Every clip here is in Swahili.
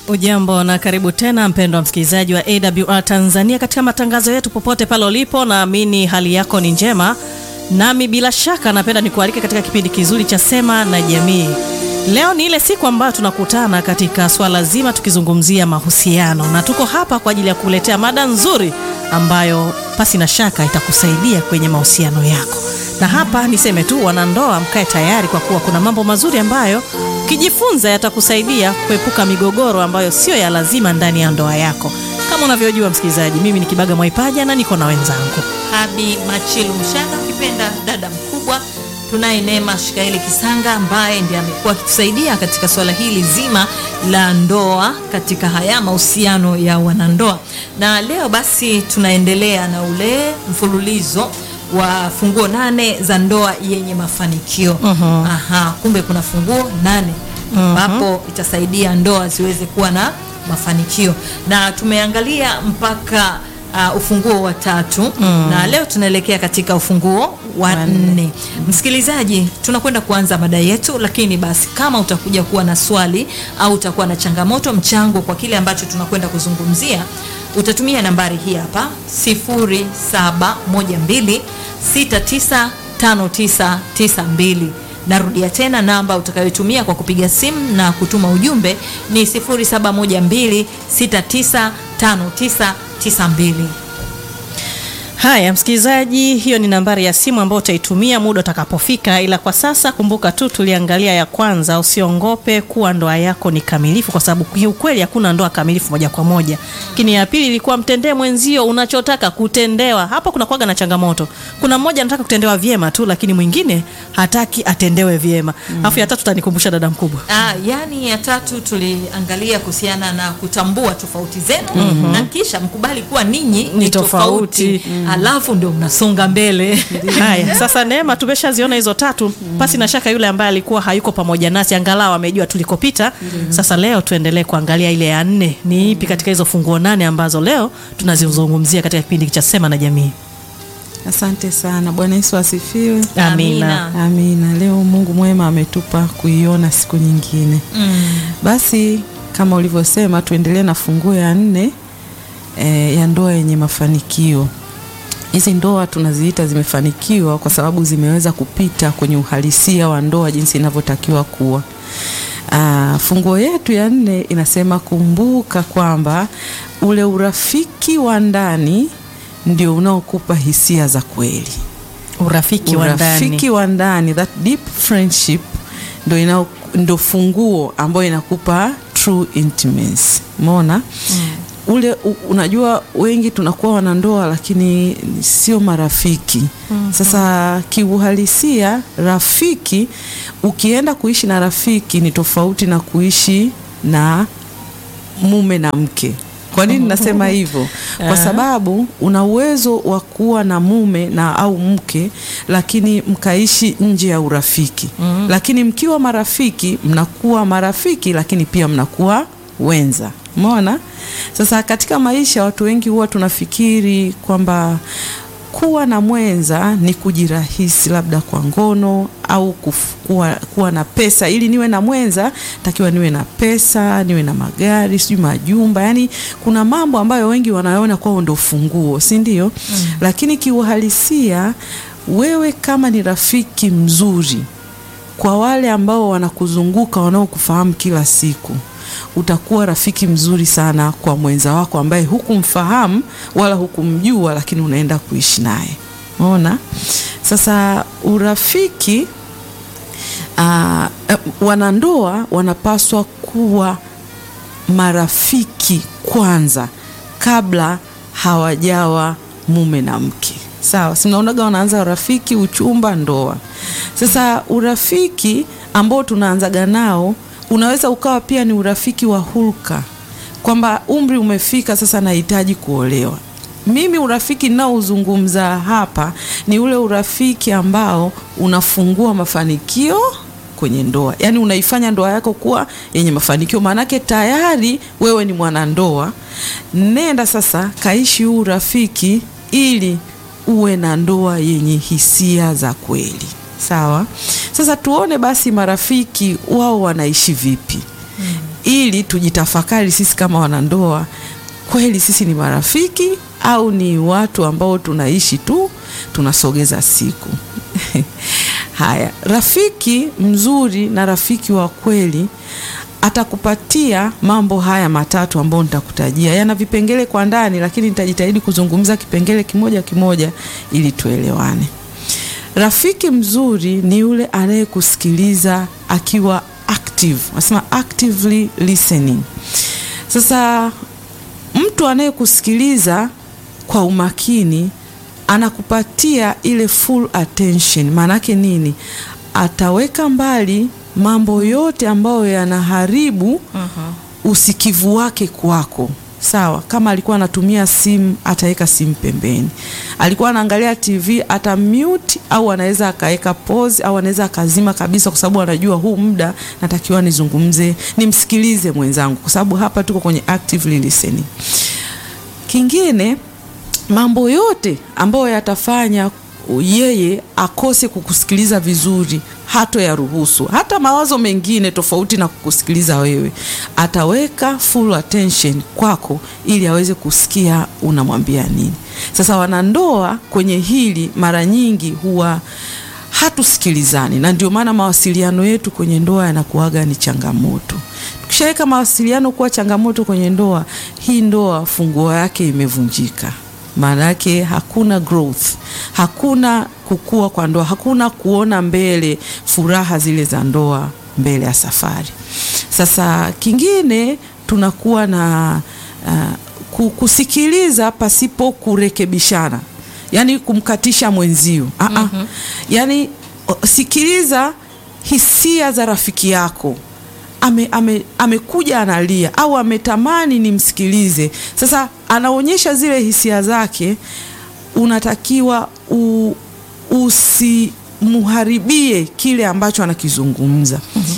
Ujambo na karibu tena mpendwa msikilizaji wa AWR Tanzania katika matangazo yetu popote pale ulipo, naamini hali yako ni njema. Nami bila shaka napenda nikualike katika kipindi kizuri cha Sema na Jamii. Leo ni ile siku ambayo tunakutana katika swala zima tukizungumzia mahusiano, na tuko hapa kwa ajili ya kukuletea mada nzuri ambayo pasi na shaka itakusaidia kwenye mahusiano yako. Na hapa niseme tu, wanandoa mkae tayari, kwa kuwa kuna mambo mazuri ambayo ukijifunza yatakusaidia kuepuka migogoro ambayo sio ya lazima ndani ya ndoa yako. Kama unavyojua msikilizaji, mimi ni Kibaga Mwaipaja na niko na wenzangu Habi Machilu Mshanga, ukipenda dada mkubwa. Tunaye Neema Shikaeli Kisanga ambaye ndiye amekuwa akitusaidia katika swala hili zima la ndoa katika haya mahusiano ya wanandoa. Na leo basi tunaendelea na ule mfululizo wa funguo 8 za ndoa yenye mafanikio. Kumbe kuna funguo 8 ambapo itasaidia ndoa ziweze kuwa na mafanikio. Na tumeangalia mpaka ufunguo wa 3 na leo tunaelekea katika ufunguo wa 4. Msikilizaji, tunakwenda kuanza mada yetu, lakini basi kama utakuja kuwa na swali au utakuwa na changamoto, mchango kwa kile ambacho tunakwenda kuzungumzia, utatumia nambari hii hapa 0712695992. Narudia tena, namba utakayotumia kwa kupiga simu na kutuma ujumbe ni 0712695992. Haya msikilizaji, hiyo ni nambari ya simu ambayo utaitumia muda utakapofika, ila kwa sasa kumbuka tu tuliangalia ya kwanza, usiongope kuwa ndoa yako ni kamilifu, kwa sababu kiukweli hakuna ndoa kamilifu moja kwa moja. Lakini ya pili ilikuwa mtendee mwenzio unachotaka kutendewa. Hapa kuna kuaga na changamoto. Kuna mmoja anataka kutendewa vyema tu, lakini mwingine hataki atendewe vyema. Alafu ya tatu utanikumbusha dada mkubwa. Yani ya tatu tuliangalia kuhusiana na kutambua tofauti zenu na kisha mkubali kuwa ninyi ni tofauti. Alafu ndio mnasonga mbele. Haya, sasa Neema, tumeshaziona hizo 3. Pasi na shaka yule ambaye alikuwa hayuko pamoja nasi angalau amejua tulikopita. Sasa leo tuendelee kuangalia ile ya 4. Ni ipi katika hizo funguo 8 ambazo leo tunazizungumzia katika kipindi cha Sema na Jamii. Asante sana. Bwana Yesu asifiwe. Amina. Amina. Leo Mungu mwema ametupa kuiona siku nyingine. Basi kama ulivyosema, tuendelee na funguo ya 4 ya ndoa yenye mafanikio. Hizi ndoa tunaziita zimefanikiwa kwa sababu zimeweza kupita kwenye uhalisia wa ndoa jinsi inavyotakiwa kuwa. Funguo yetu ya 4 inasema, kumbuka kwamba ule urafiki wa ndani ndio unaokupa hisia za kweli. Urafiki wa ndani, that deep friendship ndio funguo ambayo inakupa true intimacy. Umeona? Ule unajua wengi tunakuwa wanandoa lakini sio marafiki. Sasa kiuhalisia, rafiki, ukienda kuishi na rafiki ni tofauti na kuishi na mume na mke. Kwa nini nasema hivyo? Kwa sababu una uwezo wa kuwa na mume na au mke lakini mkaishi nje ya urafiki. Lakini mkiwa marafiki, mnakuwa marafiki lakini pia mnakuwa wenza. Umeona? Sasa katika maisha watu wengi huwa tunafikiri kwamba kuwa na mwenza ni kujirahisi, labda kwa ngono au kuwa na pesa. Ili niwe na mwenza takiwa niwe na pesa, niwe na magari, sijui majumba. Yani kuna mambo ambayo wengi wanaona kwao ndio funguo, si ndio? Lakini kiuhalisia, wewe kama ni rafiki mzuri kwa wale ambao wanakuzunguka, wanaokufahamu kila siku, utakuwa rafiki mzuri sana kwa mwenza wako ambaye hukumfahamu wala hukumjua, lakini unaenda kuishi naye. Unaona? Sasa urafiki, wanandoa wanapaswa kuwa marafiki kwanza kabla hawajawa mume na mke. Sawa? Si mnaonaga wanaanza urafiki, uchumba, ndoa. Sasa urafiki ambao tunaanzaga nao unaweza ukawa pia ni urafiki wa hulka, kwamba umri umefika sasa nahitaji kuolewa. Mimi urafiki ninaozungumza hapa ni ule urafiki ambao unafungua mafanikio kwenye ndoa. Yaani unaifanya ndoa yako kuwa yenye mafanikio. Maanake tayari wewe ni mwanandoa. Nenda sasa kaishi huu urafiki ili uwe na ndoa yenye hisia za kweli. Sawa? Sasa tuone basi marafiki wao wanaishi vipi. ili tujitafakari sisi kama wanandoa, kweli sisi ni marafiki au ni watu ambao tunaishi tu tunasogeza siku. Haya, rafiki mzuri na rafiki wa kweli atakupatia mambo haya matatu ambayo nitakutajia. Yana vipengele kwa ndani, lakini nitajitahidi kuzungumza kipengele kimoja kimoja ili tuelewane. Rafiki mzuri ni yule anayekusikiliza akiwa active. Nasema actively listening. Sasa mtu anayekusikiliza kwa umakini anakupatia ile full attention. Maana yake nini? Ataweka mbali mambo yote ambayo yanaharibu usikivu wake kwako. Sawa, kama alikuwa anatumia simu ataweka simu pembeni. Alikuwa anaangalia TV ata mute au anaweza akaweka pause au anaweza akazima kabisa, kwa sababu anajua huu muda natakiwa nizungumze, nimsikilize mwenzangu, kwa sababu hapa tuko kwenye actively listening. Kingine, mambo yote ambayo yatafanya yeye akose kukusikiliza vizuri hato ya ruhusu. Hata mawazo mengine tofauti na kukusikiliza wewe, ataweka full attention kwako ili aweze kusikia unamwambia nini. Sasa wanandoa kwenye hili mara nyingi huwa hatusikilizani, na ndio maana mawasiliano yetu kwenye ndoa yanakuaga ni changamoto. Tukishaweka mawasiliano kuwa changamoto kwenye ndoa, hii ndoa funguo yake imevunjika. Maana yake hakuna growth, hakuna kukua kwa ndoa, hakuna kuona mbele furaha zile za ndoa mbele ya safari. Sasa kingine, tunakuwa na kusikiliza pasipo kurekebishana, yani kumkatisha mwenzio. Yani sikiliza hisia za rafiki yako. Amekuja analia au ametamani nimsikilize. Sasa anaonyesha zile hisia zake, unatakiwa usimuharibie kile ambacho anakizungumza.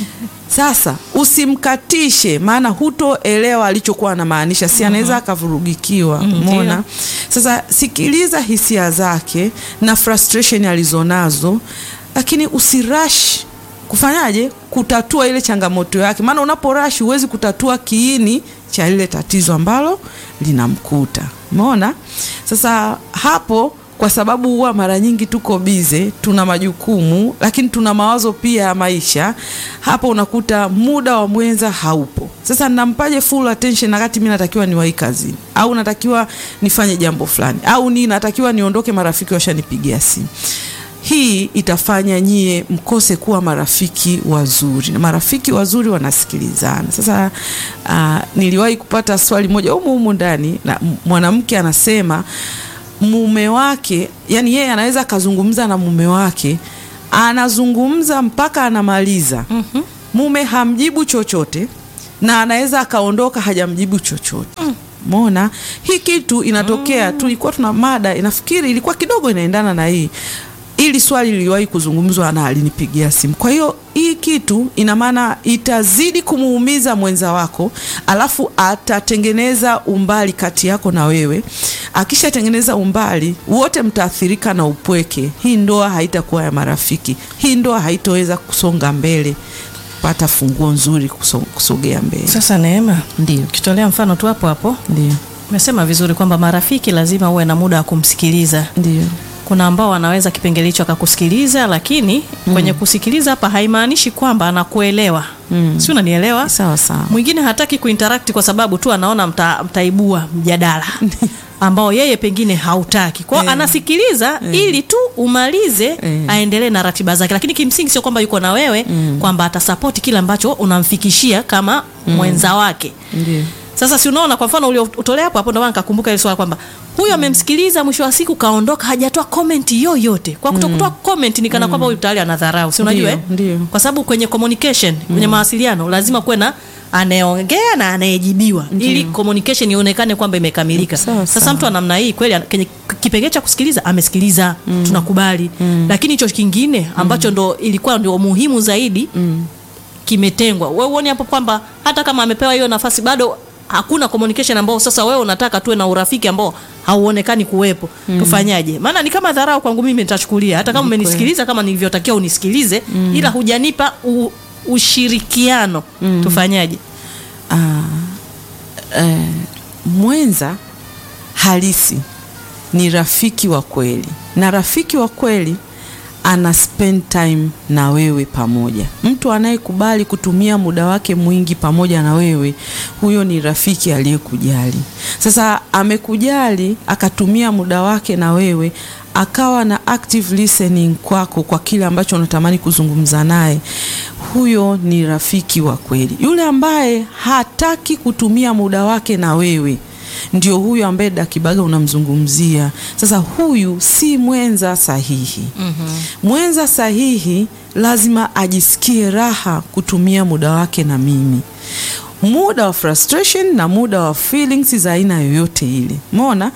Sasa usimkatishe, maana hutoelewa alichokuwa anamaanisha. Si anaweza akavurugikiwa. Umeona? Sasa sikiliza hisia zake na frustration alizonazo, lakini usirush kufanyaje kutatua ile changamoto yake. Maana unaporush huwezi kutatua kiini cha ile tatizo ambalo linamkuta. Umeona? Sasa hapo, kwa sababu huwa mara nyingi tuko bize, tuna majukumu, lakini tuna mawazo pia ya maisha, hapo unakuta muda wa mwenza haupo. Sasa ninampaje full attention wakati mimi natakiwa niwahi kazini, au natakiwa nifanye jambo fulani, au natakiwa niondoke, marafiki washanipigia simu. Hii itafanya nyie mkose kuwa marafiki wazuri. Na marafiki wazuri wanasikilizana. Sasa niliwahi kupata swali moja humu ndani, na mwanamke anasema mume wake, yani yeye anaweza kazungumza na mume wake, anazungumza mpaka anamaliza, mume hamjibu chochote, na anaweza akaondoka hajamjibu chochote. Umeona? Hii kitu inatokea. Tulikuwa tuna mada, inafikiri ilikuwa kidogo inaendana na hii. Ili swali liliwahi kuzungumzwa na alinipigia simu. Kwa hiyo hii kitu ina maana itazidi kumuumiza mwenza wako, alafu atatengeneza umbali kati yako na wewe. Akishatengeneza umbali, wote mtaathirika na upweke. Hii ndoa haitakuwa ya marafiki. Hii ndoa haitoweza kusonga mbele, pata funguo nzuri kusogea mbele. Sasa Neema, ndio kitolea mfano tu hapo. Ndio. Umesema vizuri kwamba marafiki lazima uwe na muda wa kumsikiliza. Ndio. Kuna ambao wanaweza kipengele hicho akakusikiliza, lakini kwenye kusikiliza hapa haimaanishi kwamba anakuelewa. Si unanielewa? Sawa sawa. Mwingine hataki kuinteract kwa sababu tu anaona mtaibua mjadala ambao yeye pengine hautaki. Kwa hiyo anasikiliza ili tu umalize, aendelee na ratiba zake, lakini kimsingi sio kwamba yuko na wewe kwamba atasupport kile ambacho unamfikishia kama mwenza wake. Ndio. Sasa si unaona, kwa mfano uliotolea hapo ndio nikakumbuka ile swala kwamba huyu amemsikiliza, mwisho wa siku kaondoka, hajatoa comment yoyote. Kwa kutokutoa comment ni kana kwamba huyu tayari anadharau. Si unajua Kwa sababu kwenye communication, kwenye mawasiliano lazima kuwe na anayeongea na anayejibiwa, ili communication ionekane kwamba imekamilika. Sasa mtu wa namna hii kweli kwenye kipengele cha kusikiliza amesikiliza, tunakubali. Lakini hicho kingine ambacho ilikuwa ndio muhimu zaidi kimetengwa. Wewe uone hapo kwamba hata kama amepewa hiyo nafasi bado hakuna communication ambao sasa wewe unataka tuwe na urafiki ambao hauonekani kuwepo. Tufanyaje? Maana ni kama dharau kwangu mimi nitachukulia. Hata kama umenisikiliza kama nilivyotakiwa unisikilize, ila hujanipa ushirikiano. Tufanyaje? mwenza halisi ni rafiki wa kweli, na rafiki wa kweli ana spend time na wewe pamoja. Mtu anayekubali kutumia muda wake mwingi pamoja na wewe, huyo ni rafiki aliyekujali. Sasa amekujali, akatumia muda wake na wewe, akawa na active listening kwako kwa kile ambacho unatamani kuzungumza naye, huyo ni rafiki wa kweli. Yule ambaye hataki kutumia muda wake na wewe, ndio huyu ambaye Dakibaga unamzungumzia. Sasa huyu si mwenza sahihi. Mwenza sahihi lazima ajisikie raha kutumia muda wake na mimi. Muda wa frustration na muda wa feelings za aina yoyote ile. Umeona?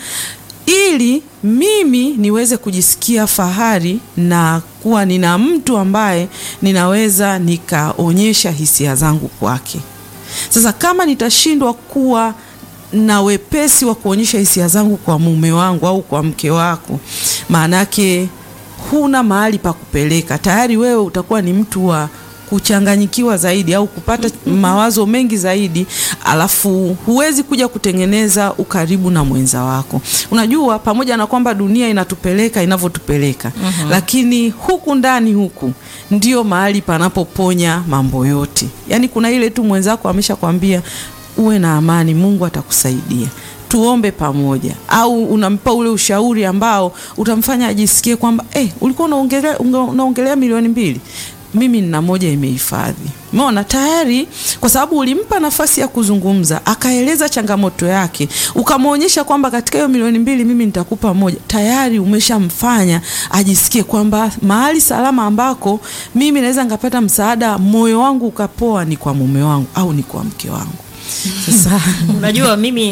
Ili mimi niweze kujisikia fahari na kuwa nina mtu ambaye ninaweza nikaonyesha hisia zangu kwake. Sasa kama nitashindwa kuwa na wepesi wa kuonyesha hisia zangu kwa mume wangu au kwa mke wako, maanake huna mahali pa kupeleka. Tayari wewe utakuwa ni mtu wa kuchanganyikiwa zaidi au kupata mawazo mengi zaidi, alafu huwezi kuja kutengeneza ukaribu na mwenza wako. Unajua, pamoja na kwamba dunia inatupeleka inavyotupeleka, lakini huku ndani huku ndio mahali panapoponya mambo yote. Yaani kuna ile tu mwenzako ameshakwambia uwe na amani, Mungu atakusaidia, tuombe pamoja, au unampa ule ushauri ambao utamfanya ajisikie kwamba ulikuwa unaongelea milioni 2, mimi nina 1 imehifadhi. Umeona, tayari kwa sababu ulimpa nafasi ya kuzungumza, akaeleza changamoto yake, ukamwonyesha kwamba katika hiyo milioni 2 mimi nitakupa 1, tayari umeshamfanya ajisikie kwamba mahali salama ambako mimi naweza ngapata msaada, moyo wangu ukapoa, ni kwa mume wangu au ni kwa mke wangu. Sasa unajua mimi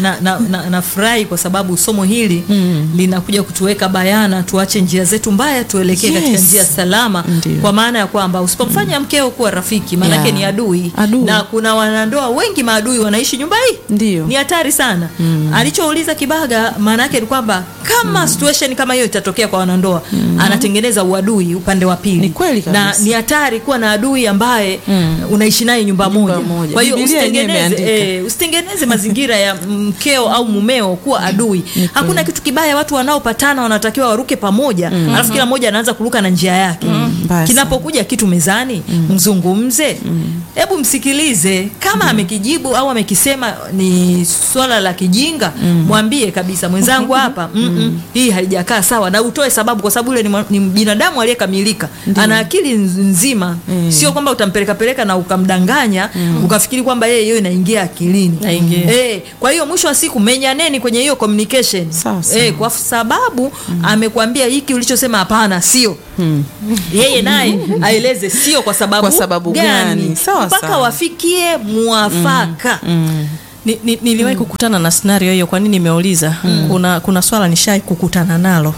nafurahi kwa sababu somo hili linakuja kutuweka bayana, tuache njia zetu mbaya tuelekee katika njia salama. Ndiyo. Kwa maana ya kwamba usipomfanya mkeo kuwa rafiki, maana yake ni adui. Na kuna wanandoa wengi maadui wanaishi nyumba hii. Ndiyo. Ni hatari sana. Alichouliza Kibaga maana yake ni kwamba kama situation kama hiyo itatokea kwa wanandoa, anatengeneza uadui upande wa pili. Ni kweli kabisa. Na ni hatari kuwa na adui ambaye unaishi naye nyumba moja. Kwa hiyo usitengeneze mazingira ya mkeo au mumeo kuwa adui. Hakuna kitu kibaya watu wanaopatana wanatakiwa waruke pamoja, alafu kila mmoja anaanza kuruka na njia yake. Kinapokuja kitu mezani, mzungumze. Hebu msikilize, kama amekijibu au amekisema ni swala la kijinga, mwambie kabisa, mwenzangu hapa hii haijakaa sawa, na utoe sababu, kwa sababu yule ni binadamu aliyekamilika. Ana akili nzima. Sio kwamba utampeleka na ukamdanganya ukafikiri kwamba yeye inaingia akilini. Kwa hiyo mwisho wa siku menyaneni kwenye hiyo communication. Kwa sababu amekwambia hiki ulichosema hapana sio. Yeye naye aeleze sio kwa sababu gani. Mpaka wafikie muafaka. Niliwahi kukutana na scenario hiyo. Kwa nini nimeuliza? Kuna swala nishai kukutana nalo.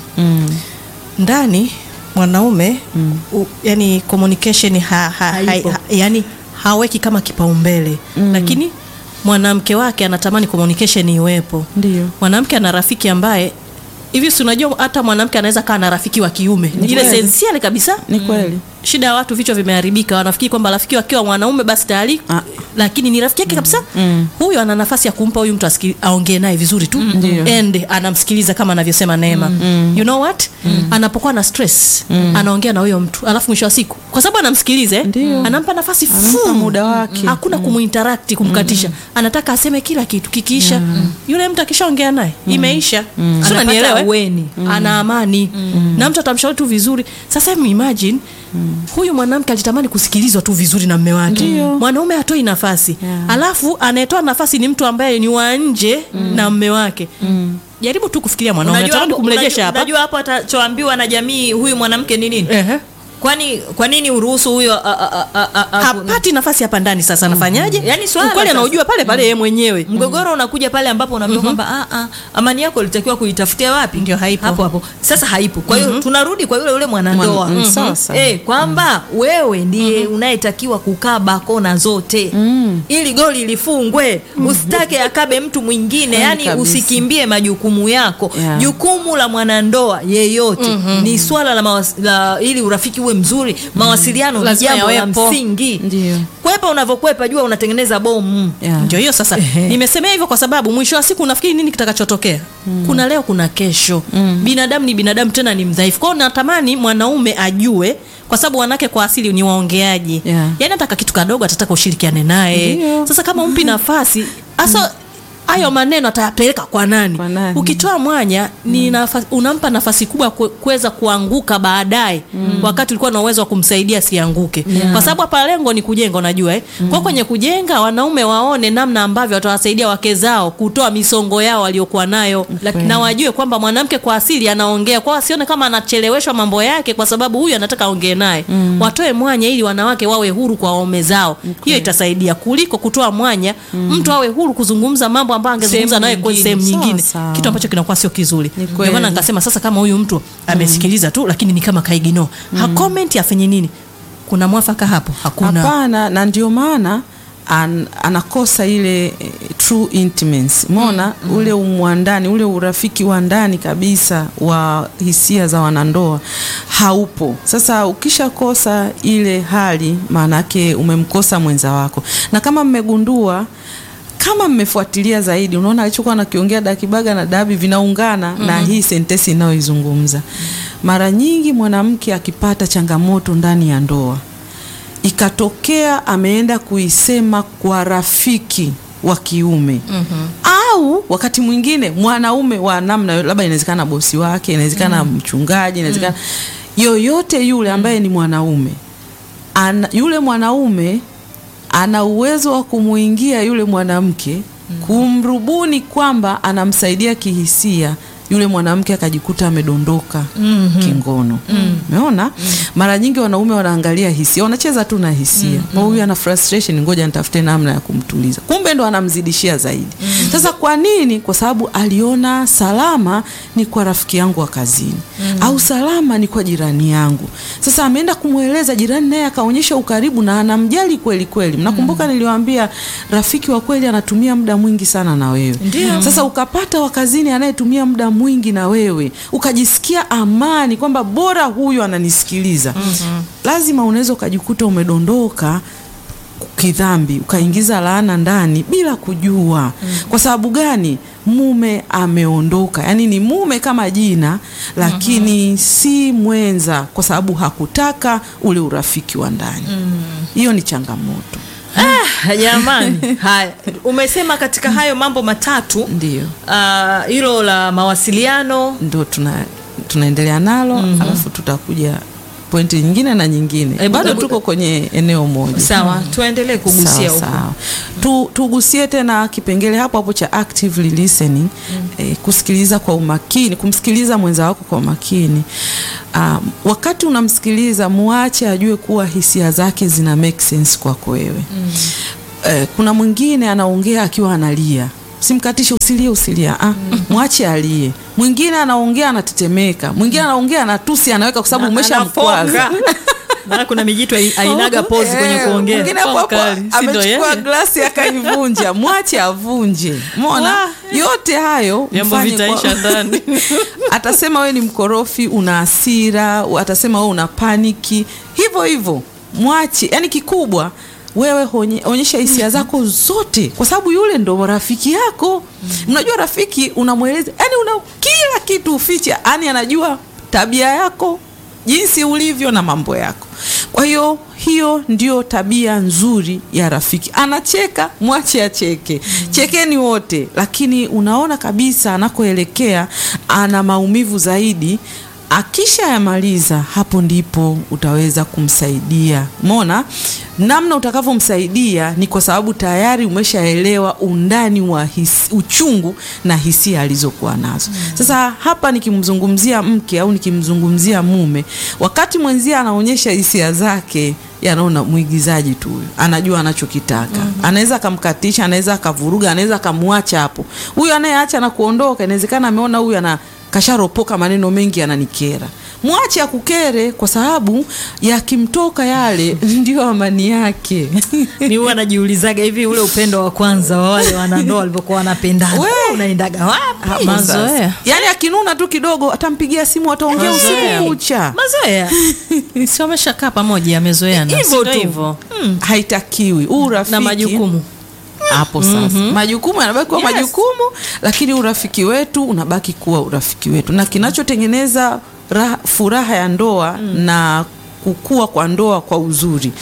Ndani mwanaume yani communication yani haweki kama kipaumbele, lakini mwanamke wake anatamani communication iwepo. Ndio. Mwanamke ana rafiki ambaye hivi, si unajua hata mwanamke anaweza kaa na rafiki wa kiume. Ile essential kabisa. Ni kweli. Shida ya watu, vichwa vimeharibika, wanafikiri kwamba rafiki wakiwa mwanaume basi tayari, lakini ni rafiki yake kabisa. Huyo ana nafasi ya kumpa huyu mtu aongee naye vizuri tu, and anamsikiliza kama anavyosema Neema. You know what? Anapokuwa na stress, anaongea na huyo mtu, alafu mwisho wa siku kwa sababu anamsikiliza, anampa nafasi, anampa muda wake. Hakuna kumuinteract, kumkatisha. Anataka aseme kila kitu, kikiisha yule mtu akishaongea naye imeisha. Sio, nielewe, ana amani. Na mtu atamshauri tu vizuri. Sasa imagine huyu mwanamke alitamani kusikilizwa tu vizuri na mume wake. Mwanaume hatoi nafasi. Alafu anayetoa nafasi ni mtu ambaye ni wa nje na mume wake. Jaribu tu kufikiria mwanaume anatamani kumrejesha hapa. Unajua hapo atachoambiwa na jamii huyu mwanamke ni nini? Kwa nini uruhusu huyo hapati nafasi hapa ndani? Sasa anafanyaje? Yani swala kweli anaujua pale yeye mwenyewe. Mgogoro unakuja pale ambapo unaambiwa kwamba amani yako ilitakiwa kuitafutia wapi? Ndio haipo. Hapo. Sasa haipo. Kwa hiyo tunarudi kwa yule mwanandoa. Kwamba wewe ndiye unayetakiwa kukaba kona zote. Ili goli lifungwe. Usitake akabe mtu mwingine. Yani usikimbie majukumu yako. Jukumu la mwanandoa yeyote ni swala la ili urafiki uwe mzuri. Mawasiliano ni jambo la msingi. Ndio. Kwepa unavyokwepa, jua unatengeneza bomu. Ndio hiyo sasa. Nimesemea hivyo kwa sababu mwisho wa siku unafikiri nini kitakachotokea? Kuna leo, kuna kesho. Binadamu ni binadamu, tena ni mdhaifu. Kwa hiyo natamani mwanaume ajue, kwa sababu wanawake kwa asili ni waongeaji. Yaani hata kitu kadogo atataka ushirikiane naye. Sasa kama umpi nafasi, hasa hayo maneno atayapeleka kwa nani? Ukitoa mwanya ni unampa nafasi kubwa kuweza kuanguka baadaye, wakati ulikuwa na uwezo wa kumsaidia asianguke. Kwa sababu hapa lengo ni kujenga, unajua Kwa kwenye kujenga, wanaume waone namna ambavyo watawasaidia wake zao kutoa misongo yao waliokuwa nayo, na wajue kwamba mwanamke kwa asili anaongea, kwa asione kama anacheleweshwa mambo yake kwa sababu huyu anataka aongee naye. Watoe mwanya ili wanawake wawe huru kwa waume zao. Hiyo itasaidia kuliko kutoa mwanya mtu awe huru kuzungumza mambo ambayo angezungumza naye kwa sehemu nyingine, kitu ambacho kinakuwa sio kizuri. Ndio maana nikasema sasa, kama huyu mtu amesikiliza tu lakini ni kama kaigino, ha comment afanye nini? Kuna mwafaka hapo? Hakuna. Hapana, na ndio maana anakosa ile true intimacy. Umeona ule umwandani, ule urafiki wa ndani kabisa wa hisia za wanandoa haupo. Sasa ukishakosa ile hali, maana yake umemkosa mwenza wako. Na kama mmegundua, kama mmefuatilia zaidi, unaona alichokuwa anakiongea Dakibaga na Dabi vinaungana na hii sentensi inayoizungumza. Mara nyingi mwanamke akipata changamoto ndani ya ndoa, ikatokea ameenda kuisema kwa rafiki wa kiume, au wakati mwingine mwanaume wa namna, labda inawezekana bosi wake, inawezekana mchungaji, inawezekana yoyote yule ambaye ni mwanaume, yule mwanaume ana uwezo wa kumuingia yule mwanamke, kumrubuni kwamba anamsaidia kihisia, yule mwanamke akajikuta amedondoka kingono. Umeona? Mara nyingi wanaume wanaangalia hisia, wanacheza tu na hisia. Huyu ana frustration, ngoja nitafute namna ya kumtuliza. Kumbe ndo anamzidishia zaidi. Sasa kwa nini? Kwa sababu aliona salama ni kwa rafiki yangu wa kazini, au salama ni kwa jirani yangu. Sasa ameenda kumueleza jirani, naye akaonyesha ukaribu na anamjali kweli kweli. Mnakumbuka niliwaambia rafiki wa kweli anatumia muda mwingi sana na wewe. Sasa ukapata wa kazini anayetumia muda mwingi na wewe, ukajisikia amani kwamba bora huyu ananisikiliza. Lazima unaweza ukajikuta umedondoka kidhambi, ukaingiza laana ndani bila kujua. Kwa sababu gani? Mume ameondoka. Yaani ni mume kama jina, lakini si mwenza, kwa sababu hakutaka ule urafiki wa ndani. Hiyo ni changamoto. Jamani, haya umesema katika hayo mambo matatu, ndio hilo la mawasiliano ndio tunaendelea nalo, alafu tutakuja pointi nyingine na nyingine. Bado tuko kwenye eneo moja. Sawa, tuendelee kugusia huko. Tugusie tena kipengele hapo cha actively listening, kusikiliza kwa umakini, kumsikiliza mwenza wako kwa umakini. Wakati unamsikiliza, muache ajue kuwa hisia zake zina make sense kwako wewe. Kuna mwingine anaongea akiwa analia, simkatishe, usilie. Mwache alie. Mwingine anaongea anatetemeka, mwingine anaongea anatusi, anaweka kwa sababu umeshamkwaza. Maana kuna mijitu ainaga pause kwenye kuongea. Mwingine hapo amechukua glasi akaivunja. Mwache avunje. Umeona? Yote hayo mfanye vitaisha ndani. Atasema wewe ni mkorofi, una hasira, atasema wewe una paniki. Hivyo mwache. Yaani kikubwa wewe onyesha hisia zako zote, kwa sababu yule ndo rafiki yako. Unajua rafiki unamweleza, yani una kila kitu uficha, yani anajua tabia yako, jinsi ulivyo na mambo yako. Kwa hiyo ndio tabia nzuri ya rafiki. Anacheka, mwache acheke. Chekeni wote, lakini unaona kabisa anakoelekea ana maumivu zaidi. Akisha yamaliza, hapo ndipo utaweza kumsaidia. Umeona? Namna utakavyomsaidia ni kwa sababu tayari umeshaelewa undani wa uchungu na hisia alizokuwa nazo. Sasa hapa nikimzungumzia mke au nikimzungumzia mume, wakati mwenzia anaonyesha hisia zake, yanaona mwigizaji tu huyu, anajua anachokitaka. Anaweza akamkatisha, anaweza akavuruga, anaweza akamwacha hapo. Huyu anayeacha na kuondoka, inawezekana ameona huyu kasharopoka maneno mengi, ananikera. mwache akukere, kwa sababu yakimtoka yale ndio amani yake. Ni huwa najiulizaga hivi, ule upendo wa kwanza wa wale wanandoa walivyokuwa wanapendana, unaendaga wapi? Mazoea. Yaani akinuna tu kidogo atampigia simu, ataongea usiku kucha. Mazoea. Si wameshakaa pamoja, amezoeana. Hivyo tu. Hivyo. Haitakiwi urafiki Na majukumu. hapo sasa. Majukumu yanabaki kuwa majukumu, lakini urafiki wetu unabaki kuwa urafiki wetu. Na kinachotengeneza furaha ya ndoa na kukua kwa ndoa kwa uzuri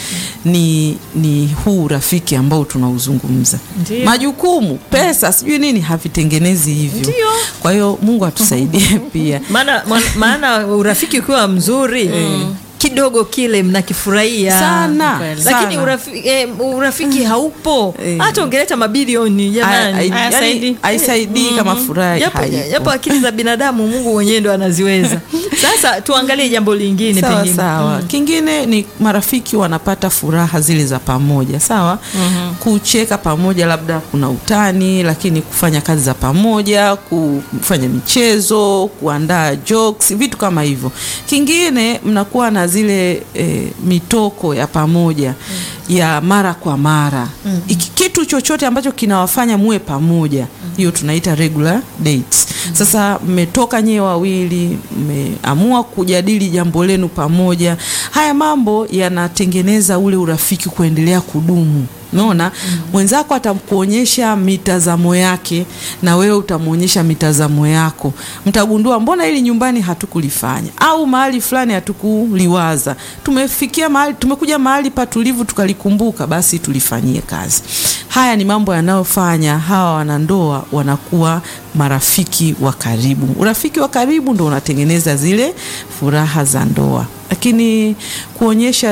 ni huu urafiki ambao tunauzungumza. Majukumu, pesa, sijui nini havitengenezi hivyo. Ndiyo. Kwa hiyo Mungu atusaidie pia. Maana urafiki ukiwa mzuri kidogo kile mnakifurahia Sana. Lakini urafiki haupo, hata ungeleta mabilioni jamani, haisaidii kama furaha yapo akili za binadamu, Mungu mwenyewe ndo anaziweza. Sasa tuangalie jambo lingine pengine. Sawa. Kingine ni marafiki wanapata furaha zile za pamoja, sawa? Kucheka pamoja, labda kuna utani, lakini kufanya kazi za pamoja, kufanya michezo, kuandaa jokes, vitu kama hivyo. Kingine mnakuwa na zile mitoko ya pamoja ya mara kwa mara. Kitu chochote ambacho kinawafanya muwe pamoja, hiyo tunaita regular dates. Sasa mmetoka nyewe wawili, mmeamua kujadili jambo lenu pamoja. Haya mambo yanatengeneza ule urafiki kuendelea kudumu. Unaona, mwenzako atakuonyesha mitazamo yake na wewe utamuonyesha mitazamo yako. Mtagundua mbona hili nyumbani hatukulifanya, au mahali fulani hatukuliwaza. Tumekuja mahali patulivu tukalikumbuka, basi tulifanyie kazi. Haya ni mambo yanayofanya hawa wanandoa wanakuwa marafiki wa karibu. Urafiki wa karibu ndio unatengeneza zile furaha za ndoa. Lakini kuonyesha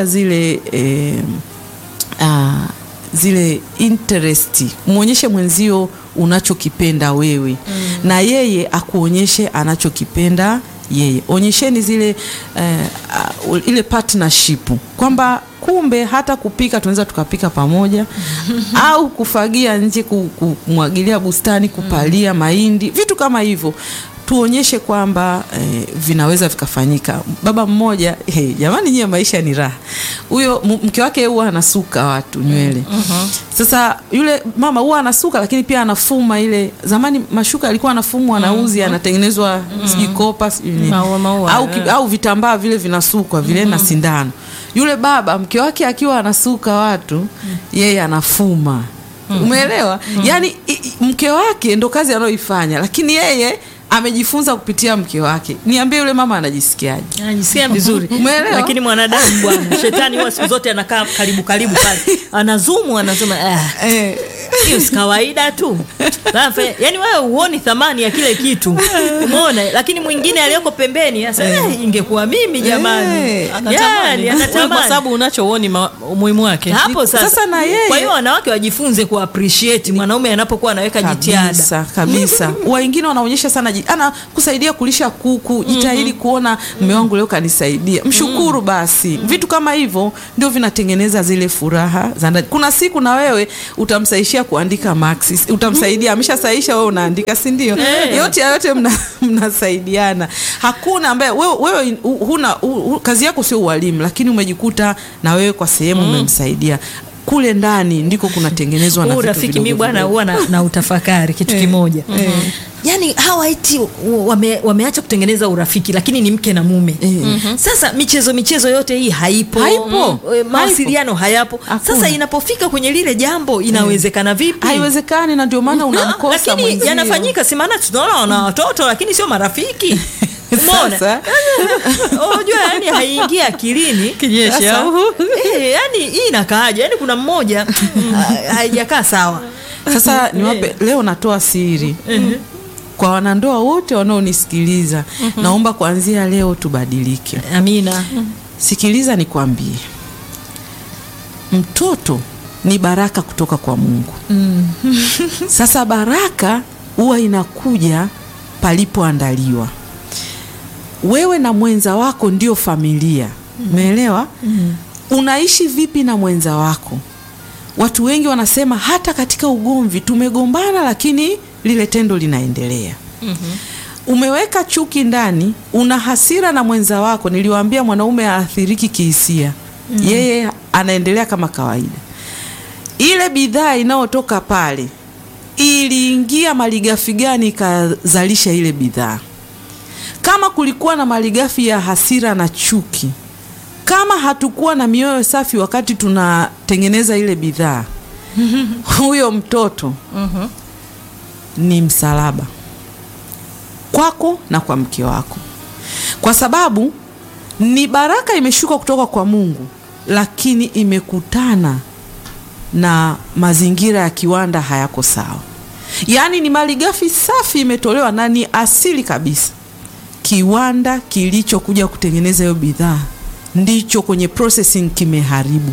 zile interesti, muonyeshe mwenzio unachokipenda wewe na yeye akuonyeshe anachokipenda yeye. Onyesheni zile ile partnership, kwamba kumbe hata kupika tunaweza tukapika pamoja au kufagia nje, kumwagilia bustani, kupalia mahindi, vitu kama hivyo. Tuonyeshe kwamba vinaweza vikafanyika. Baba mmoja, jamani nyie maisha ni raha. Huyo mke wake huwa anasuka watu nywele. Sasa yule mama huwa anasuka, lakini pia anafuma ile, zamani mashuka alikuwa anafumwa, anauzi, anatengenezwa sijikopa au vitambaa vile vinasukwa vile na sindano. Yule baba mke wake akiwa anasuka watu, yeye anafuma. Umeelewa? Yaani mke wake ndo kazi anayoifanya, lakini yeye amejifunza kupitia mke wake. Niambie yule mama anajisikiaje? Anajisikia vizuri. Umeelewa? Lakini mwanadamu bwana, shetani huwa siku zote anakaa karibu pale. Anazumu, anasema hiyo si kawaida tu. Yaani wewe huoni thamani ya kile kitu. Umeona? Lakini mwingine aliyoko pembeni sasa, ingekuwa mimi jamani. Anatamani kwa sababu unachooni umuhimu wake. Hapo sasa na yeye. Kwa hiyo wanawake wajifunze ku appreciate mwanaume anapokuwa anaweka jitihada. Kabisa. Wengine wanaonyesha sana ana kusaidia kulisha kuku, jitahidi kuona mume wangu leo kanisaidia. Mshukuru basi. Vitu kama hivyo ndio vinatengeneza zile furaha za ndani. Kuna siku na wewe utamsaidishia kuandika Maxis, utamsaidia ameshasaisha, wewe unaandika, si ndio? Yote mnasaidiana. Hakuna ambaye wewe huna kazi yako sio ualimu, lakini umejikuta na wewe kwa sehemu umemsaidia. Kule ndani ndiko kunatengenezwa na vitu rafiki. Mimi bwana huwa na utafakari kitu kimoja. Yaani hawa eti wameacha kutengeneza urafiki, lakini ni mke na mume. Sasa michezo yote hii haipo. Mawasiliano hayapo. Sasa inapofika kwenye lile jambo inawezekana vipi? Haiwezekani, na ndio maana unamkosa mwenzio. Lakini yanafanyika, si maana tunaona wana watoto lakini sio marafiki. Umeona? Unajua yani haingia akilini kijeshi. Yani hii inakaaje? Yani kuna mmoja haijakaa sawa. Sasa niwape leo, natoa siri. Kwa wanandoa wote wanaonisikiliza, naomba kuanzia leo tubadilike. Amina. Sikiliza nikwambie. Mtoto ni baraka kutoka kwa Mungu. Sasa baraka huwa inakuja palipoandaliwa. Wewe na mwenza wako ndio familia. Umeelewa? Unaishi vipi na mwenza wako? Watu wengi wanasema hata katika ugomvi tumegombana, lakini lile tendo linaendelea. umeweka chuki ndani, una hasira na mwenza wako. Niliwaambia mwanaume haathiriki kihisia. Yeye anaendelea kama kawaida. Ile bidhaa inayotoka pale iliingia malighafi gani ikazalisha ile bidhaa? Kama kulikuwa na malighafi ya hasira na chuki, kama hatukuwa na mioyo safi wakati tunatengeneza ile bidhaa, huyo mtoto ni msalaba kwako na kwa mke wako, kwa sababu ni baraka imeshuka kutoka kwa Mungu, lakini imekutana na mazingira ya kiwanda hayako sawa. Yaani ni malighafi safi imetolewa na ni asili kabisa. Kiwanda kilichokuja kutengeneza hiyo bidhaa ndicho kwenye processing kimeharibu.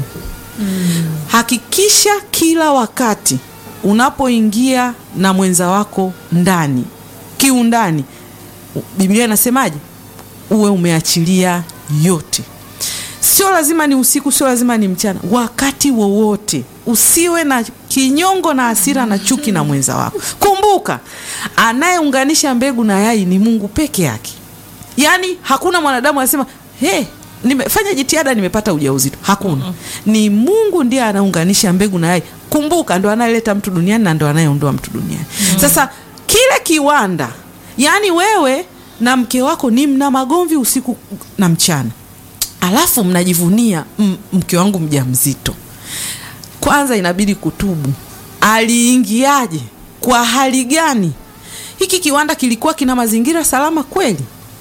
Hakikisha kila wakati unapoingia na mwenza wako ndani, kiundani, Biblia inasemaje? Uwe umeachilia yote. Sio lazima ni usiku, sio lazima ni mchana, wakati wowote. Usiwe na kinyongo na hasira na chuki na mwenza wako. Kumbuka, anayeunganisha mbegu na yai ni Mungu peke yake. Yaani hakuna mwanadamu anasema, nimefanya jitihada nimepata ujauzito. Hakuna. Ni Mungu ndiye anaunganisha mbegu na yai. Kumbuka, ndo anayeleta mtu duniani na ndo anayeondoa mtu duniani. Sasa kile kiwanda, yaani wewe na mke wako ni mna magomvi usiku na mchana, alafu mnajivunia mke wangu mjamzito. Kwanza inabidi kutubu. Aliingiaje? Kwa hali gani? Hiki kiwanda kilikuwa kina mazingira salama kweli?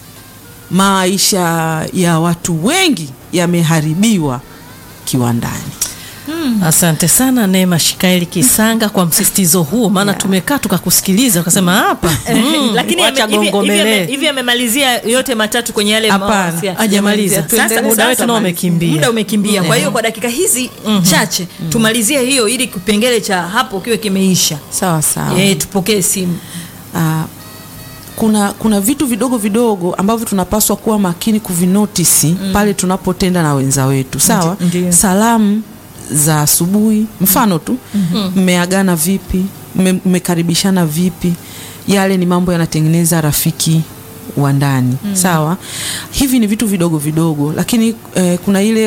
Maisha ya watu wengi yameharibiwa kiwandani. Asante sana Neema Shikaeli Kisanga kwa msisitizo huo, maana tumekaa tukakusikiliza ukasema hapa lakini hivi amemalizia yote matatu kwenye yale mawasiliano. Hajamaliza. Sasa muda wetu nao umekimbia. Muda umekimbia. Kwa hiyo kwa dakika hizi chache tumalizie hiyo ili kipengele cha hapo kiwe kimeisha. Sawa sawa. Tupokee simu. Kuna vitu vidogo vidogo ambavyo tunapaswa kuwa makini kuvinotisi pale tunapotenda na wenza wetu. Sawa? Salamu za asubuhi, mfano tu, mmeagana vipi, mmekaribishana vipi, yale ni mambo yanatengeneza rafiki wa ndani. Sawa? Hivi ni vitu vidogo vidogo, lakini kuna ile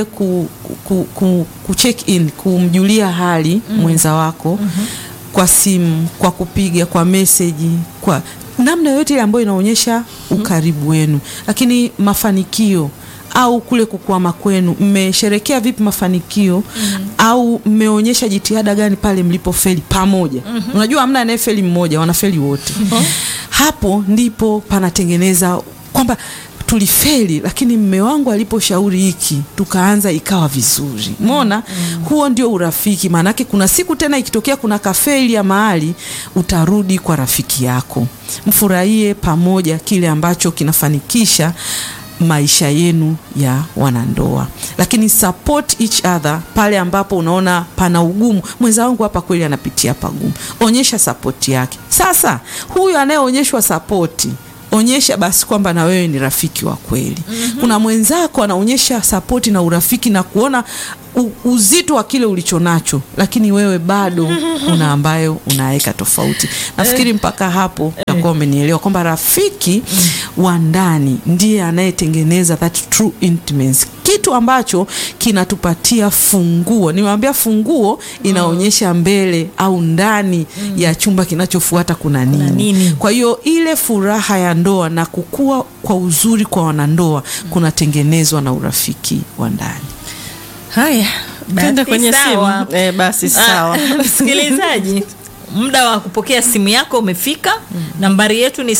ku check in, kumjulia hali mwenza wako kwa simu, kwa kupiga, kwa message, kwa namna yote ile ambayo inaonyesha ukaribu wenu. Lakini mafanikio au kule kukwama kwenu, mmesherekea vipi mafanikio? Au mmeonyesha jitihada gani pale mlipofeli pamoja? Unajua hamna anayefeli mmoja, wanafeli wote. Hapo ndipo panatengeneza kwamba tulifeli, lakini mme wangu aliposhauri hiki tukaanza ikawa vizuri. Umeona? Huo ndio urafiki. Maana yake kuna siku tena ikitokea kuna kafeli ya mahali, utarudi kwa rafiki yako. Mfurahie pamoja kile ambacho kinafanikisha maisha yenu ya wanandoa. Lakini support each other pale ambapo unaona pana ugumu. Mwenza wangu hapa kweli anapitia pagumu. Onyesha support yake. Sasa huyu anayeonyeshwa support, onyesha basi kwamba na wewe ni rafiki wa kweli. Kuna mwenzako anaonyesha support na urafiki na kuona uzito wa kile ulichonacho, lakini wewe bado kuna ambayo unaweka tofauti. Nafikiri mpaka hapo utakuwa umenielewa kwamba rafiki wa ndani ndiye anayetengeneza that true intimacy, kitu ambacho kinatupatia funguo. Niwaambia funguo inaonyesha mbele au ndani ya chumba kinachofuata kuna nini. Kwa hiyo ile furaha ya ndoa na kukua kwa uzuri kwa wanandoa kunatengenezwa na urafiki wa ndani. Haya, twende kwenye simu. Basi sawa. Msikilizaji, muda wa kupokea simu yako umefika. Nambari yetu ni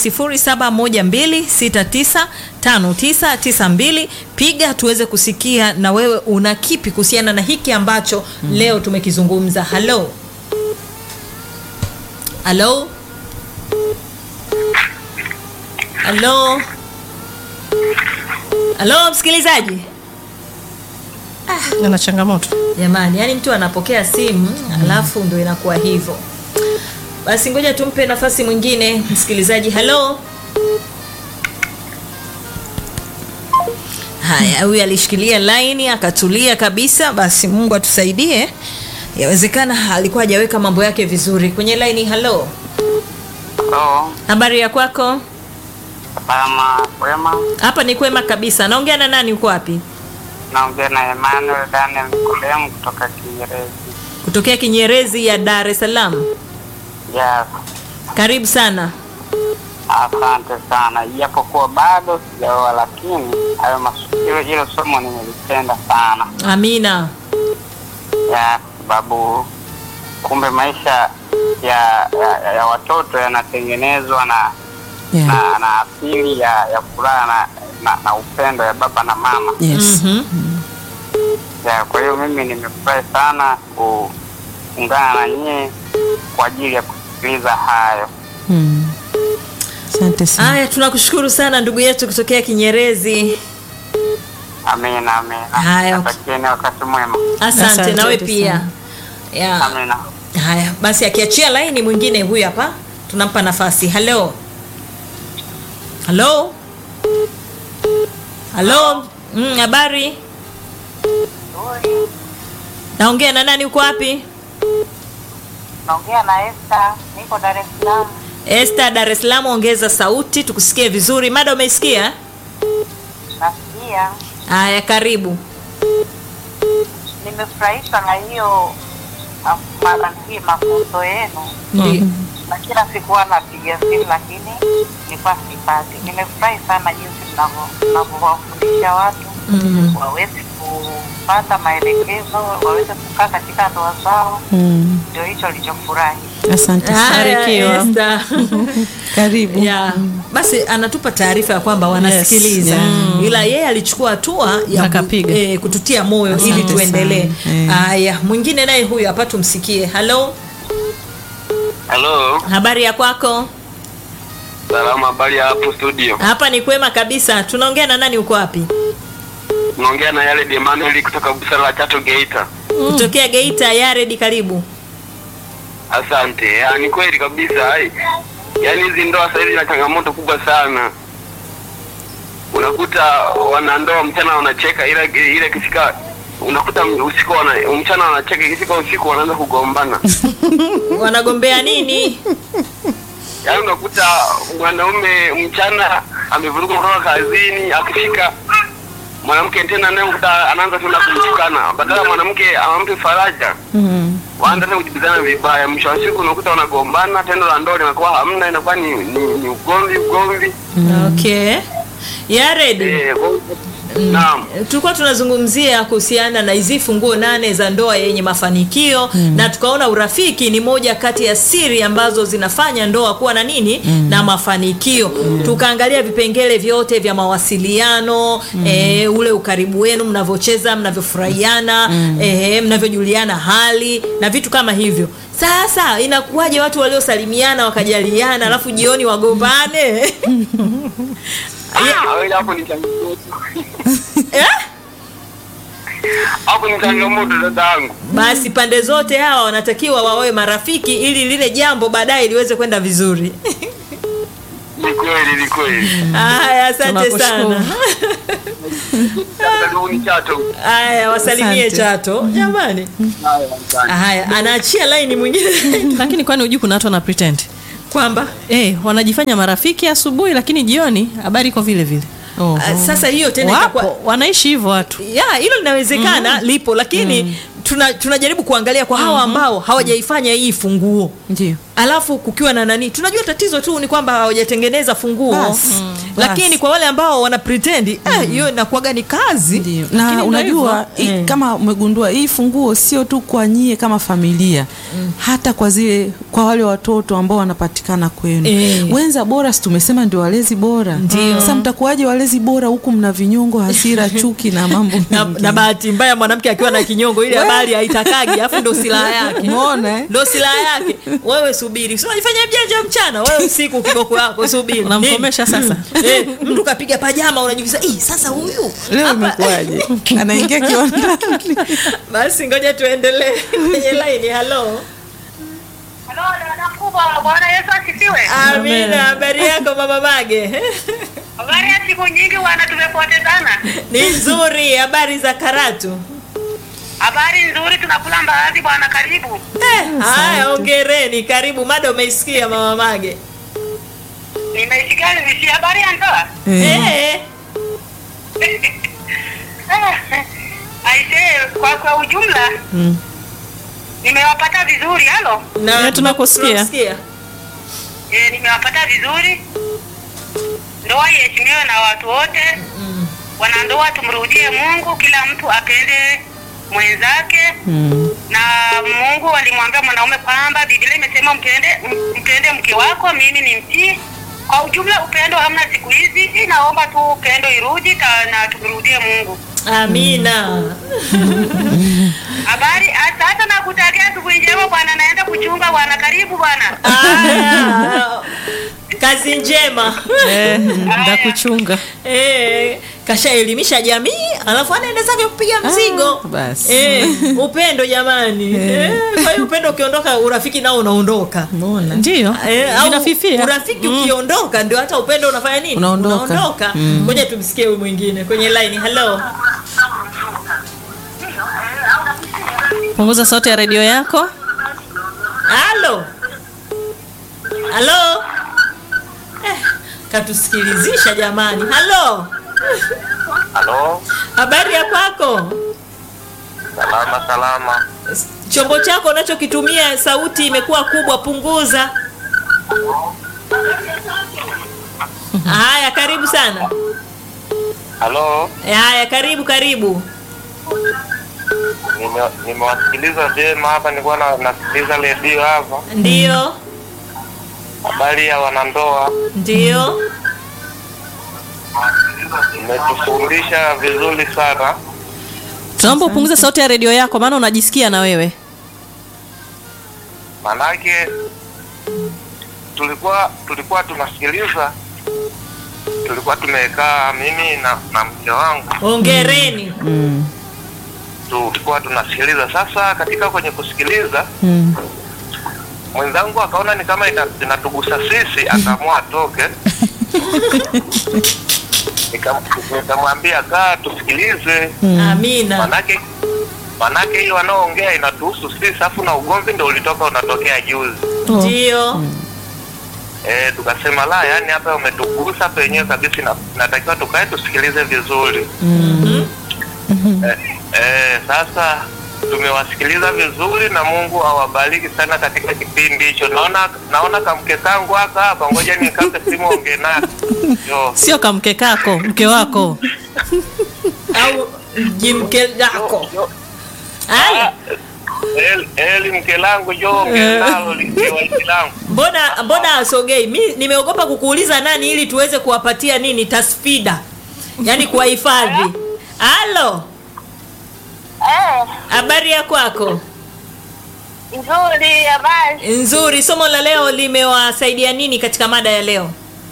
0712695992. Piga tuweze kusikia na wewe una kipi kuhusiana na hiki ambacho leo tumekizungumza. Hello. Hello. Hello. Hello msikilizaji. Ana changamoto. Jamani, yani mtu anapokea simu alafu ndio inakuwa hivyo. Basi ngoja tumpe nafasi mwingine msikilizaji. Hello. Haya, huyu alishikilia line akatulia kabisa. Basi Mungu atusaidie. Yawezekana alikuwa hajaweka mambo yake vizuri kwenye line. Hello. Hello. Habari ya kwako? Salama, kwema. Hapa ni kwema kabisa. Naongea na nani, uko wapi? Naongea na Emmanuel Daniel Nikodemu kutoka Kinyerezi. Kutokea Kinyerezi ya Dar es Salaam. Yes. Karibu sana. Asante sana. Japokuwa bado sijaoa, lakini hayo hilo somo nimelipenda sana. Amina. Ya sababu kumbe maisha ya watoto yanatengenezwa na na asili ya furaha na upendo ya baba na mama. Yes. Ya, kwa hiyo mimi nimefurahi sana kuungana na nyie kwa ajili ya kusikiliza hayo. Asante sana. Haya, tunakushukuru sana ndugu yetu kutokea Kinyerezi. Amina, amina. Haya. Natakieni wakati mwema. Asante nawe pia. sana. Ya. Amina. Haya, basi akiachia laini mwingine huyu hapa, tunampa nafasi. Hello. Hello. Hello. Habari? Naongea na nani, uko wapi? Naongea na Esther, niko Dar es Salaam. Esther, Dar es Salaam, ongeza sauti tukusikie vizuri. Mada umeisikia? Nasikia. Haya, karibu. Nimefurahishwa na hiyo mafunzo yenu. Ndio. Na kila siku napiga simu lakini nilikuwa sipati. Nimefurahi sana jinsi mnavyowafundisha watu waweze kupata maelekezo, waweze kukaa katika ndoa zao. Ndio hicho nilichofurahi. Asante sana. Karibu. Yeah. Basi anatupa taarifa ya kwamba wanasikiliza. Ila yeye alichukua hatua ya kututia moyo ili tuendelee. Haya, mwingine naye huyu hapa tumsikie. Hello. Hello. Habari ya kwako? Salama, habari ya hapo studio. Hapa ni kwema kabisa. Tunaongea na nani, uko wapi? Naongea na Yared Emmanuel kutoka Busara Chato Geita. Kutokea Geita. Yared, karibu. Asante. Ni kweli kabisa. Yaani hizi ndoa sasa hivi ina changamoto kubwa sana. Unakuta wanandoa mchana wanacheka ile kifika, unakuta usiku mchana wanacheka, ikifika usiku wanaanza kugombana. Wanagombea nini? Yaani unakuta mwanaume mchana amevuruka kutoka kazini, akifika mwanamke tena naye anaanza tena kumtukana. Badala mwanamke ampe faraja. Waanza tena kujibizana vibaya. Mwisho wa siku unakuta wanagombana, tendo la ndoa linakuwa hamna, inakuwa ni ugomvi. Okay. Yared. Naam. Tulikuwa tunazungumzia kuhusiana na hizi funguo 8 za ndoa yenye mafanikio na tukaona urafiki ni moja kati ya siri ambazo zinafanya ndoa kuwa na nini? Na mafanikio. Tukaangalia vipengele vyote vya mawasiliano, ule ukaribu wenu, mnavyocheza, mnavyofurahiana, mnavyojuliana hali na vitu kama hivyo. Sasa inakuwaje watu waliosalimiana wakajaliana alafu jioni wagombane? Hapo ni changamoto. Hapo ni changamoto dadangu. Basi pande zote hawa wanatakiwa wawe marafiki ili lile jambo baadaye liweze kwenda vizuri. Ni kweli. Haya, asante sana. Haya, wasalimie Chato. Jamani. Haya, anaachia line mwingine. Lakini kwani hujui kuna watu wana pretend kwamba wanajifanya marafiki asubuhi lakini jioni habari iko vile vile. Sasa hiyo tena itakuwa wanaishi hivyo watu. Hilo linawezekana lipo, lakini tunajaribu kuangalia kwa hawa ambao hawajaifanya hii funguo. Ndio. Alafu kukiwa na nani? Tunajua tatizo tu ni kwamba hawajatengeneza funguo. Lakini kwa wale ambao wana pretend, hiyo inakuwa ni kazi. Ndio. Na unajua kama umegundua hii funguo sio tu kwa nyie kama familia. Hata kwa wale watoto ambao wanapatikana kwenu. Wenza bora tumesema ndio walezi bora. Sasa mtakuwaje walezi bora huku mna vinyongo, hasira, chuki na mambo mengi. Na bahati mbaya mwanamke akiwa na kinyongo ile habari haitakagi, afu ndo silaha yake. Umeona? Ndo silaha yake. Wewe subiri. Sio unafanya mjanja mchana, wewe usiku kiboko yako subiri. Unamkomesha sasa. Mtu kapiga pajama unajiuliza, sasa huyu leo imekuaje? Anaingia kiwandani. Basi ngoja tuendelee kwenye line. Hello. Hello, dada mkubwa, Bwana Yesu asifiwe. Amina. Habari yako mama Mage? Habari ya siku nyingi bwana, tumepotezana. Ni nzuri. Habari za Karatu? Habari nzuri, tunakula mbaazi bwana, karibu. Haya, ongereni, karibu. Mada umeisikia mama Mage? Nimesikia visi habari ya ndoa. Aise, kwa ujumla nimewapata vizuri. Halo, na tunakusikia. Nimewapata vizuri. Ndoa iheshimiwe na watu wote. Wanandoa tumrudie Mungu, kila mtu apende mwenzake. Na Mungu alimwambia mwanaume kwamba Biblia imesema mpende mke wako, mimi ni mtii. Kwa ujumla upendo hamna siku hizi. Naomba tu upendo irudi na tumrudie Mungu. Amina. Habari sasa, nakutakia siku njema bwana, naenda kuchunga bwana. Karibu bwana. Kazi njema. Ndakuchunga. Kashaelimisha jamii, alafu anaenda zake kupiga mzigo. Basi. Upendo jamani. Kwa hiyo upendo ukiondoka, urafiki nao unaondoka. Umeona? Ndio. Inafifia. Urafiki ukiondoka ndio hata upendo unafanya nini? Unaondoka. Ngoja tumsikie huyu mwingine kwenye line. Hello. Punguza sauti ya redio yako. Halo. Halo. Katusikilizisha jamani. Halo. Halo. Habari ya kwako? Salama. Chombo chako unachokitumia sauti imekuwa kubwa, punguza. Haya, karibu sana. Halo. Haya, karibu. Nimewasikiliza vyema hapa, nilikuwa nasikiliza redio hapa. Ndio. Habari ya wanandoa. Ndio. Umetufundisha vizuri sana. Tunaomba upunguze sauti ya redio yako maana unajisikia na wewe. Manake tulikuwa tunasikiliza. Tulikuwa tumekaa mimi na mke wangu. Hongereni. Tulikuwa tunasikiliza. Sasa katika kwenye kusikiliza mwenzangu akaona ni kama inatugusa sisi, akaamua atoke. Nikamwambia kaa tusikilize. Amina. Manake hiyo wanaoongea inatuhusu sisi, afu na ugomvi ndio unatokea juzi. Ndio. Tukasema yani hapa umetugusa penyewe kabisa, natakiwa tukae tusikilize vizuri. Sasa tumewasikiliza vizuri na Mungu awabariki sana katika kipindi hicho. Naona kamke kangu hapa, ngoja nikate simu ongee naye. Sio kamke kako, mke wako. Au jimke lako. Haya. Mke langu ongee nalo likiwa langu. Mbona asogei? Mimi nimeogopa kukuuliza nani ili tuweze kuwapatia nini tasfida. Yaani kuwahifadhi. Halo. Habari ya kwako? Nzuri, habari. Nzuri. Somo la leo limewasaidia nini katika mada ya leo?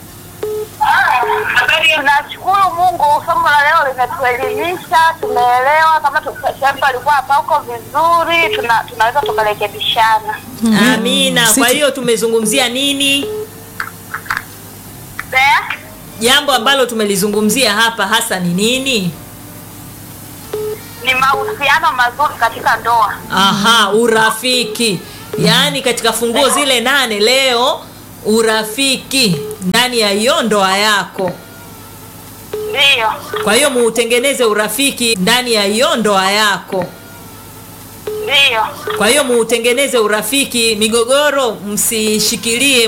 Tunashukuru Mungu, somo la leo limetuelimisha, tumeelewa. Kama shamba alikuwa hapa huko vizuri, tunaweza tukarekebishana. Amina. Kwa hiyo tumezungumzia nini? Jambo ambalo tumelizungumzia hapa hasa ni nini? Ni mahusiano mazuri katika ndoa. Urafiki. Yaani katika funguo zile 8 leo, urafiki ndani ya hiyo ndoa yako. Ndio. Kwa hiyo muutengeneze urafiki ndani ya hiyo ndoa yako. Ndio. Kwa hiyo muutengeneze urafiki, migogoro msishikilie.